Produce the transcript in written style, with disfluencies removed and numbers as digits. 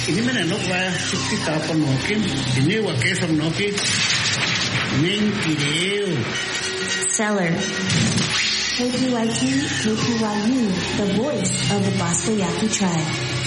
inimene nokwa chiquita panokin, inewa queso noki, mentireo. Seller. KPYT, KPYU, the voice of the Bosco Yaqui tribe.